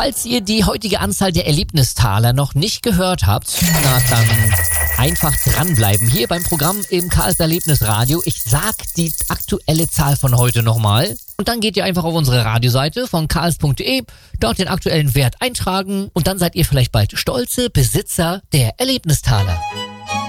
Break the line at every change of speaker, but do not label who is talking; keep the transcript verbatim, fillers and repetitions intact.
Falls ihr die heutige Anzahl der Erlebnistaler noch nicht gehört habt, na dann einfach dranbleiben hier beim Programm im Karls Erlebnisradio. Ich sag die aktuelle Zahl von heute nochmal. Und dann geht ihr einfach auf unsere Radioseite von karls punkt de, dort den aktuellen Wert eintragen und dann seid ihr vielleicht bald stolze Besitzer der Erlebnistaler.